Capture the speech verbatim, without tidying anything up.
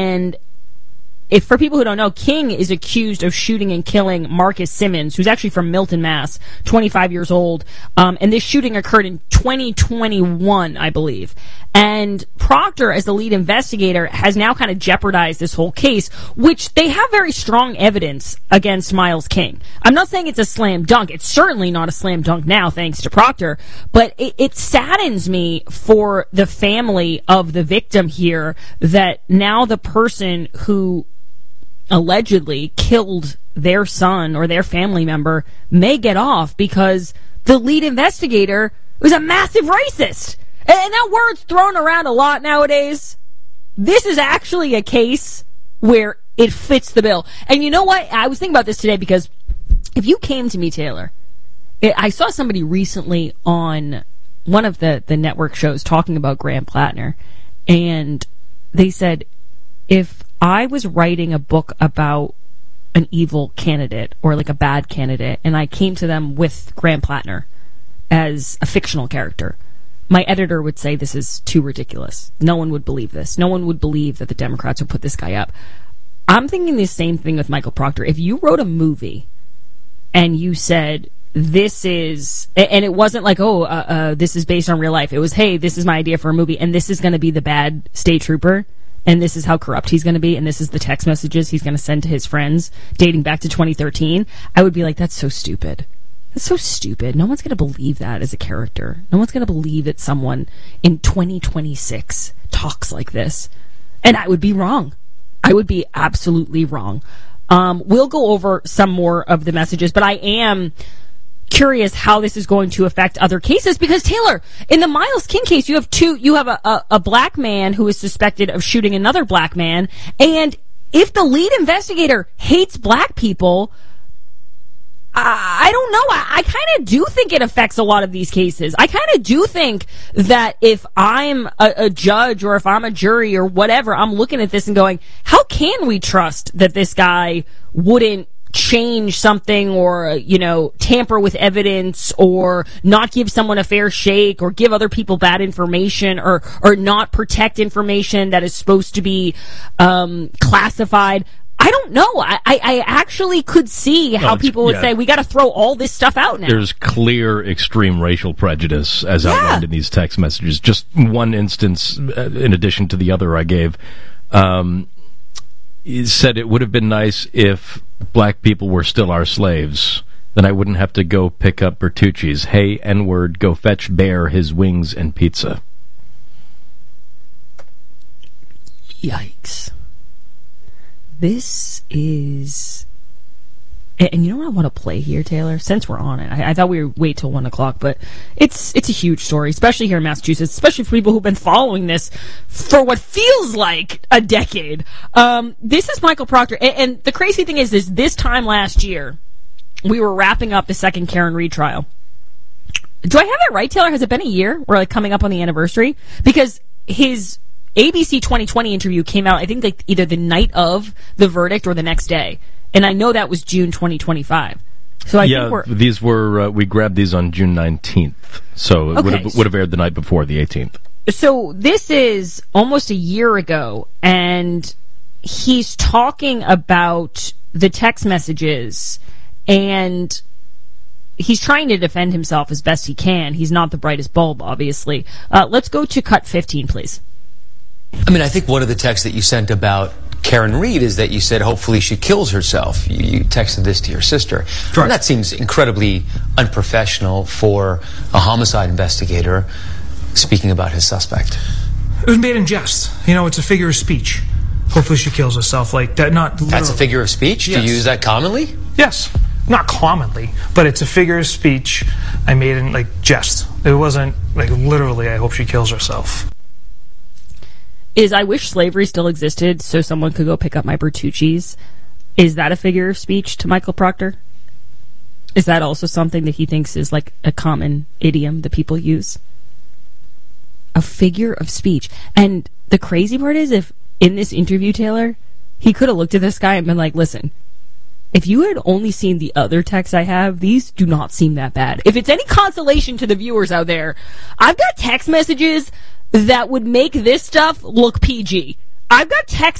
And if for people who don't know, King is accused of shooting and killing Marcus Simmons, who's actually from Milton, Mass, twenty-five years old. Um, and this shooting occurred in twenty twenty-one, I believe. And Proctor, as the lead investigator, has now kind of jeopardized this whole case, which they have very strong evidence against Miles King. I'm not saying it's a slam dunk. It's certainly not a slam dunk now, thanks to Proctor. But it, it saddens me for the family of the victim here that now the person who allegedly killed their son or their family member may get off because the lead investigator was a massive racist. And that word's thrown around a lot nowadays. This is actually a case where it fits the bill. And you know what? I was thinking about this today because if you came to me, Taylor, I saw somebody recently on one of the, the network shows talking about Graham Plattner, and they said, if I was writing a book about an evil candidate or like a bad candidate, and I came to them with Graham Plattner as a fictional character, my editor would say this is too ridiculous. No one would believe this. No one would believe that the Democrats would put this guy up. I'm thinking the same thing with Michael Proctor. If you wrote a movie and you said, this is, and it wasn't like, oh, uh, uh, this is based on real life. It was, hey, this is my idea for a movie, and this is going to be the bad state trooper, and this is how corrupt he's going to be, and this is the text messages he's going to send to his friends dating back to twenty thirteen, I would be like, that's so stupid. That's so stupid. No one's going to believe that as a character. No one's going to believe that someone in twenty twenty-six talks like this. And I would be wrong. I would be absolutely wrong. Um, we'll go over some more of the messages, but I am curious how this is going to affect other cases because, Taylor, in the Miles King case, you have two, you have a, a, a black man who is suspected of shooting another black man, and if the lead investigator hates black people, I, I don't know. I, I kind of do think it affects a lot of these cases. I kind of do think that if I'm a, a judge or if I'm a jury or whatever, I'm looking at this and going, how can we trust that this guy wouldn't change something or, you know, tamper with evidence or not give someone a fair shake or give other people bad information or, or not protect information that is supposed to be um, classified? I don't know. I, I actually could see how no, people would yeah. say, we got to throw all this stuff out now. There's clear extreme racial prejudice as yeah. outlined in these text messages. Just one instance, uh, in addition to the other I gave, um, he said it would have been nice if black people were still our slaves. Then I wouldn't have to go pick up Bertucci's. Hey, N-word, go fetch Bear his wings and pizza. Yikes. This is, and you know what I want to play here, Taylor? Since we're on it, I, I thought we would wait till one o'clock, but it's it's a huge story, especially here in Massachusetts, especially for people who've been following this for what feels like a decade. Um, this is Michael Proctor, and, and the crazy thing is, is this time last year, we were wrapping up the second Karen Read trial. Do I have that right, Taylor? Has it been a year? We're like coming up on the anniversary because his A B C twenty twenty interview came out, I think, like either the night of the verdict or the next day. And I know that was June twenty twenty-five. So I yeah, think we're... these were, uh, we grabbed these on June nineteenth. So it okay. would have, would have aired the night before, the eighteenth. So this is almost a year ago, and he's talking about the text messages, and he's trying to defend himself as best he can. He's not the brightest bulb, obviously. Uh, let's go to cut fifteen, please. I mean, I think one of the texts that you sent about Karen Read is that you said hopefully she kills herself. You, you texted this to your sister. Sure. And that seems incredibly unprofessional for a homicide investigator speaking about his suspect. It was made in jest. You know, it's a figure of speech. Hopefully she kills herself. Like that, not literally. That's a figure of speech? Yes. Do you use that commonly? Yes. Not commonly, but it's a figure of speech I made in, like, jest. It wasn't, like, literally, I hope she kills herself. Is I wish slavery still existed so someone could go pick up my Bertucci's. Is that a figure of speech to Michael Proctor? Is that also something that he thinks is like a common idiom that people use? A figure of speech. And the crazy part is, if in this interview, Taylor, he could have looked at this guy and been like, listen, if you had only seen the other texts I have, these do not seem that bad. If it's any consolation to the viewers out there, I've got text messages that would make this stuff look P G. I've got text